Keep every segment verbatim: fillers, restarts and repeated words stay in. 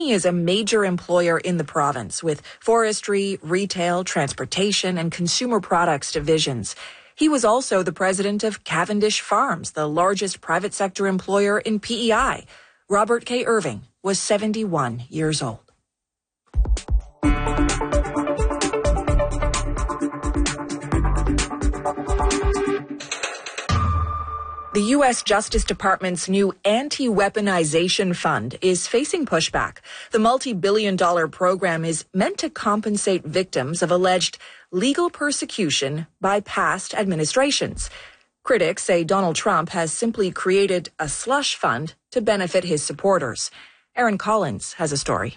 He is a major employer in the province with forestry, retail, transportation, and consumer products divisions. He was also the president of Cavendish Farms, the largest private sector employer in P E I. Robert K. Irving was seventy-one years old. The U S Justice Department's new anti-weaponization fund is facing pushback. The multi-billion dollar program is meant to compensate victims of alleged legal persecution by past administrations. Critics say Donald Trump has simply created a slush fund to benefit his supporters. Aaron Collins has a story.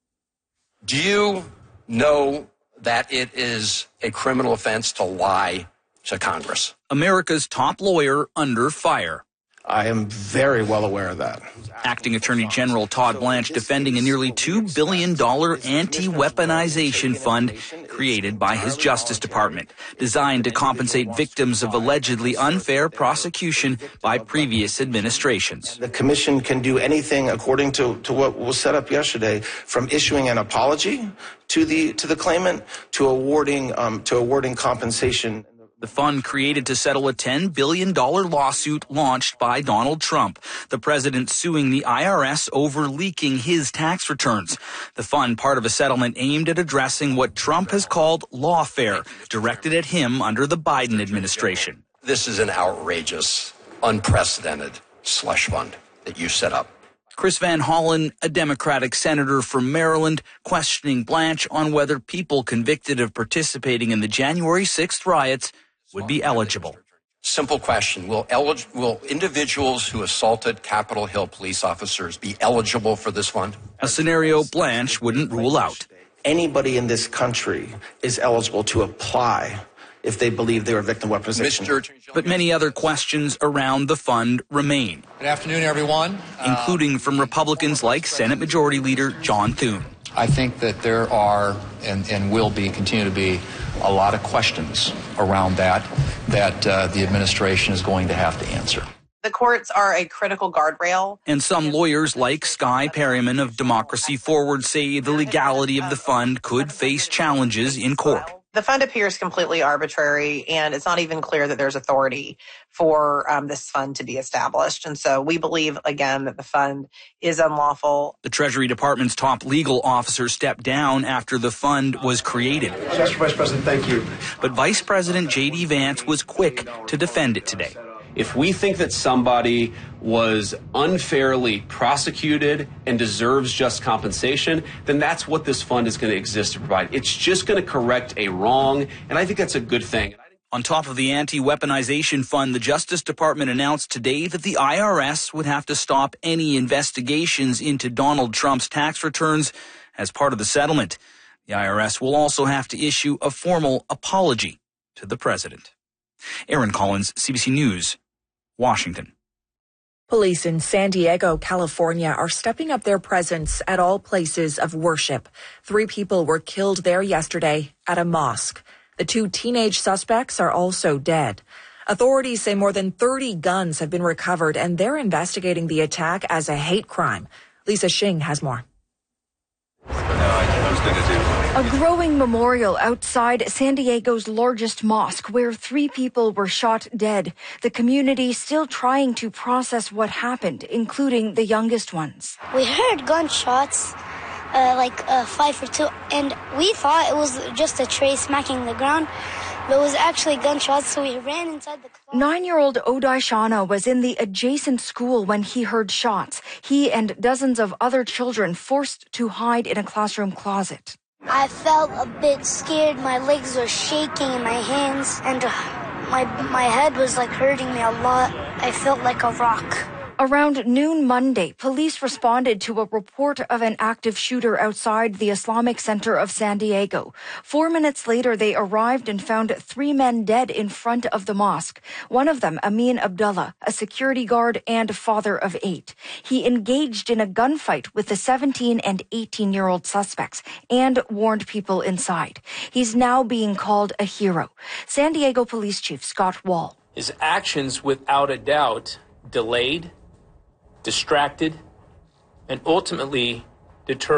Do you know that it is a criminal offense to lie to Congress? America's top lawyer under fire. I am very well aware of that. Acting Attorney General Todd Blanche defending a nearly two billion dollars anti-weaponization fund created by his Justice Department, designed to compensate victims of allegedly unfair prosecution by previous administrations. The commission can do anything according to, to what was set up yesterday, from issuing an apology to the to the claimant to awarding um, to awarding compensation. The fund created to settle a ten billion dollars lawsuit launched by Donald Trump, the president suing the I R S over leaking his tax returns. The fund, part of a settlement aimed at addressing what Trump has called lawfare, directed at him under the Biden administration. This is an outrageous, unprecedented slush fund that you set up. Chris Van Hollen, a Democratic senator from Maryland, questioning Blanche on whether people convicted of participating in the January sixth riots would be eligible. Simple question. Will, elig- will individuals who assaulted Capitol Hill police officers be eligible for this fund? A scenario Blanche wouldn't rule out. Anybody in this country is eligible to apply if they believe they were victim of weaponization. But many other questions around the fund remain. Good afternoon, everyone. Including uh, from Republicans like Senate Majority Leader John Thune. I think that there are and, and will be, continue to be, a lot of questions around that that uh, the administration is going to have to answer. The courts are a critical guardrail. And some lawyers like Sky Perryman of Democracy Forward say the legality of the fund could face challenges in court. The fund appears completely arbitrary, and it's not even clear that there's authority for um, this fund to be established. And so we believe, again, that the fund is unlawful. The Treasury Department's top legal officer stepped down after the fund was created. Mister Vice President, thank you. But Vice President J D Vance was quick to defend it today. If we think that somebody was unfairly prosecuted and deserves just compensation, then that's what this fund is going to exist to provide. It's just going to correct a wrong, and I think that's a good thing. On top of the anti-weaponization fund, the Justice Department announced today that the I R S would have to stop any investigations into Donald Trump's tax returns as part of the settlement. The I R S will also have to issue a formal apology to the president. Aaron Collins, C B C News, Washington. Police in San Diego, California are stepping up their presence at all places of worship. Three people were killed there yesterday at a mosque. The two teenage suspects are also dead. Authorities say more than thirty guns have been recovered, and they're investigating the attack as a hate crime. Lisa Shing has more. A growing memorial outside San Diego's largest mosque where three people were shot dead. The community still trying to process what happened, including the youngest ones. We heard gunshots, uh, like uh, five or two, and we thought it was just a tray smacking the ground. But it was actually gunshots, so we ran inside the closet. Nine-year-old Odai Shana was in the adjacent school when he heard shots. He and dozens of other children forced to hide in a classroom closet. I felt a bit scared. My legs were shaking in my hands, and my my head was like hurting me a lot. I felt like a rock. Around noon Monday, police responded to a report of an active shooter outside the Islamic Center of San Diego. Four minutes later, they arrived and found three men dead in front of the mosque. One of them, Amin Abdullah, a security guard and father of eight. He engaged in a gunfight with the seventeen and eighteen-year-old suspects and warned people inside. He's now being called a hero. San Diego Police Chief Scott Wall. His actions, without a doubt, delayed, distracted, and ultimately deter